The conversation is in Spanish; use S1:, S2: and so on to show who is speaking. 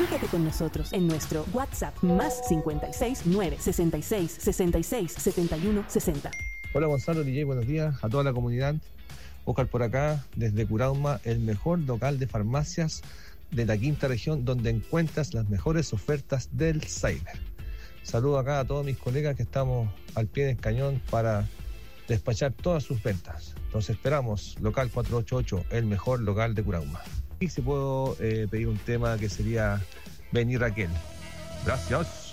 S1: Comunícate con nosotros en nuestro WhatsApp +56 966 66 71 60.
S2: Hola Gonzalo, DJ, buenos días a toda la comunidad. Oscar por acá, desde Curauma, el mejor local de farmacias de la quinta región, donde encuentras las mejores ofertas del cyber. Saludo acá a todos mis colegas que estamos al pie del cañón para despachar todas sus ventas. Los esperamos, local 488, el mejor local de Curauma. Y si puedo pedir un tema que sería Ven y Raquel. Gracias.